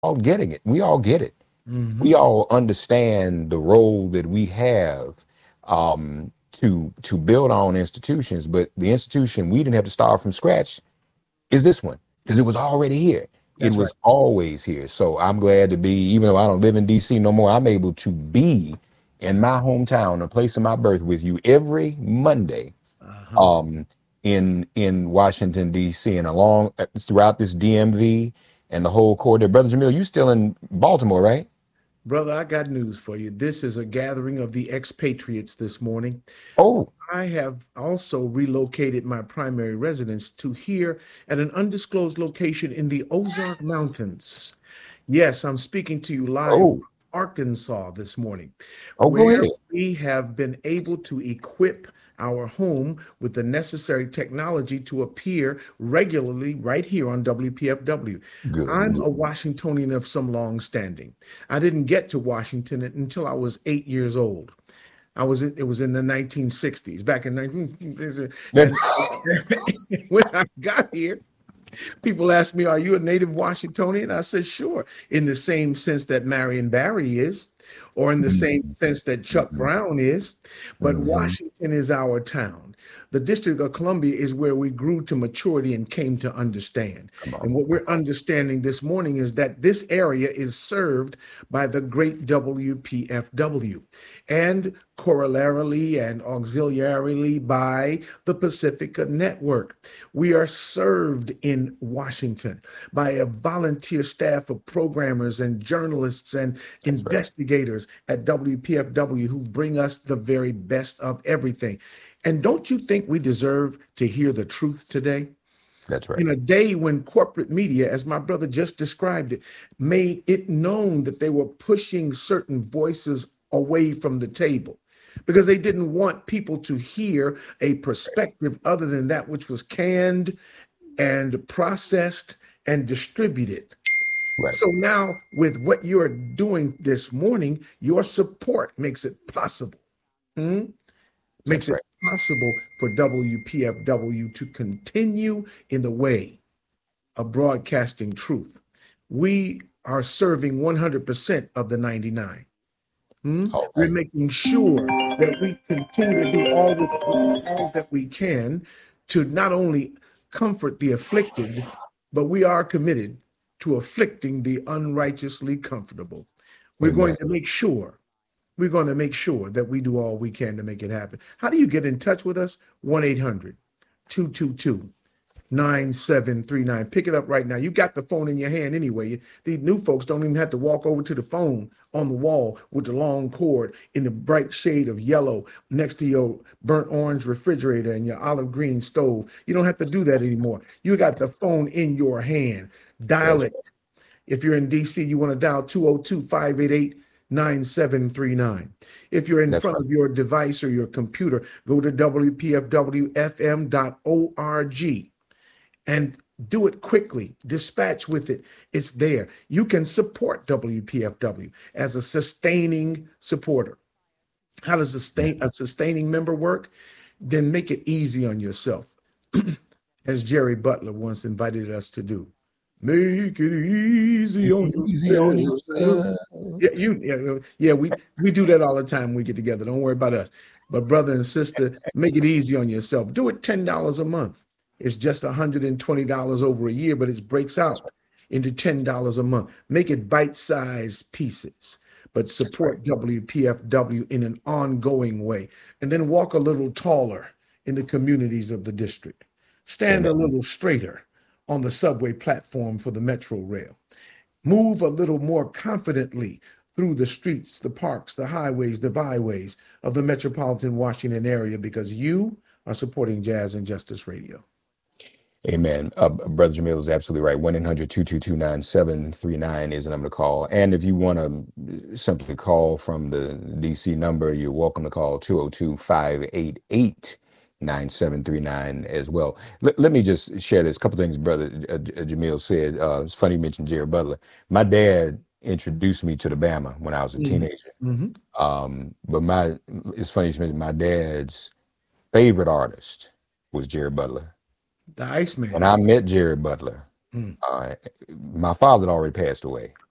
all getting it. We all get it. Mm-hmm. We all understand the role that we have to build our own institutions. But the institution we didn't have to start from scratch is this one because it was already here. It That's right. was always here. So I'm glad to be, even though I don't live in DC no more, I'm able to be in my hometown, the place of my birth, with you every Monday Uh-huh. um, in Washington D.C. and along throughout this DMV and the whole corridor. Brother Jamil, you still in Baltimore, right? Brother, I got news for you. This is a gathering of the expatriates this morning. Oh, I have also relocated my primary residence to here at an undisclosed location in the Ozark Mountains. Yes, I'm speaking to you live oh, from Arkansas this morning, oh, go where ahead. we have been able to equip our home with the necessary technology to appear regularly right here on WPFW. Good, I'm good. a Washingtonian of some long standing. I didn't get to Washington until I was 8 years old. It was in the 1960s, back in 19, That- and when I got here, people ask me, "Are you a native Washingtonian?" I said, "Sure," in the same sense that Marion Barry is, or in the same Mhm, sense that Chuck mhm, Brown is. But mhm. Washington is our town. The District of Columbia is where we grew to maturity and came to understand. Come And on, what come we're understanding this morning is that this area is served by the great WPFW, and corollarily and auxiliarily by the Pacifica Network. We are served in Washington by a volunteer staff of programmers and journalists and That's right. investigators at WPFW who bring us the very best of everything. And don't you think we deserve to hear the truth today? That's right. In a day when corporate media, as my brother just described it, made it known that they were pushing certain voices away from the table because they didn't want people to hear a perspective other than that which was canned and processed and distributed. Right. So now, with what you're doing this morning, your support makes it possible. Hmm? Makes That's it right. possible for WPFW to continue in the way of broadcasting truth. We are serving 100% of the 99. Hmm? All We're right. making sure that we continue to do all that we can to not only comfort the afflicted, but we are committed to afflicting the unrighteously comfortable. We're going Amen. to make sure we're going to make sure that we do all we can to make it happen. How do you get in touch with us? 1-800 222 9739. Pick it up right now. You got the phone in your hand anyway. These new folks don't even have to walk over to the phone on the wall with the long cord in the bright shade of yellow next to your burnt orange refrigerator and your olive green stove. You don't have to do that anymore. You got the phone in your hand. Dial That's it. If you're in DC, you want to dial 202-588-9739. If you're in that's front right. of your device or your computer, go to WPFWFM.org and do it quickly. Dispatch with it. It's there. You can support WPFW as a sustaining supporter. How does a sustaining member work? Then make it easy on yourself, as Jerry Butler once invited us to do. Make it easy on Easy on yourself. yourself. Yeah, we do that all the time when we get together. Don't worry about us. But brother and sister, make it easy on yourself. Do it $10 a month. It's just $120 over a year, but it breaks That's out right. into $10 a month. Make it bite-sized pieces, but That's right. support WPFW in an ongoing way. And then walk a little taller in the communities of the district. Stand a Amen. little straighter on the subway platform for the Metro Rail. Move a little more confidently through the streets, the parks, the highways, the byways of the metropolitan Washington area because you are supporting Jazz and Justice Radio. Amen. Brother Jamil is absolutely right. 1-800-222-9739 is the number to call. And if you want to simply call from the DC number, you're welcome to call 202-588-9739 as well. Let me just share this. A couple things Brother Jamil said. It's funny you mentioned Jared Butler. My dad introduced me to the Bama when I was a Mhm. teenager. Mhm. But it's funny you mentioned my dad's favorite artist was Jared Butler. The When Iceman. I met Jared Butler, Mm. uh, my father had already passed away.